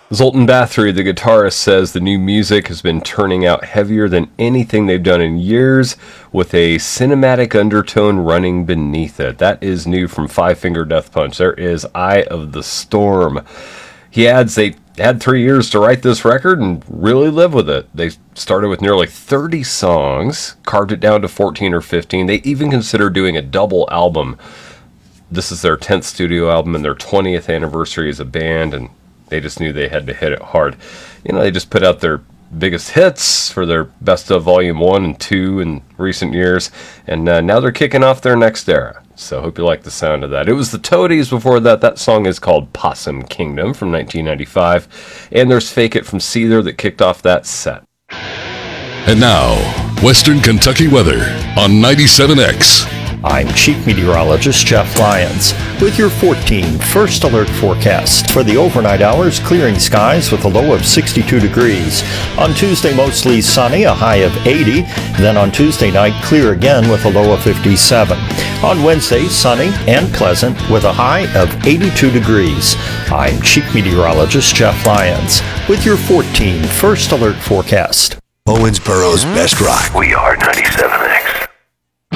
Zoltan Bathory, the guitarist, says the new music has been turning out heavier than anything they've done in years, with a cinematic undertone running beneath it. That is new from Five Finger Death Punch. There is Eye of the Storm. He adds they had 3 years to write this record and really live with it. They started with nearly 30 songs, carved it down to 14 or 15. They even considered doing a double album. This is their 10th studio album and their 20th anniversary as a band, and they just knew they had to hit it hard. They just put out their biggest hits for their Best of Volume 1 and 2 in recent years, and now they're kicking off their next era. So hope you like the sound of that. It was the Toadies before that. That song is called Possum Kingdom from 1995, and there's Fake It from Seether that kicked off that set. And now, Western Kentucky weather on 97X. I'm Chief Meteorologist Jeff Lyons with your 14 First Alert forecast. For the overnight hours, clearing skies with a low of 62 degrees. On Tuesday, mostly sunny, a high of 80. Then on Tuesday night, clear again with a low of 57. On Wednesday, sunny and pleasant with a high of 82 degrees. I'm Chief Meteorologist Jeff Lyons with your 14 First Alert forecast. Owensboro's best rock. We are 97X.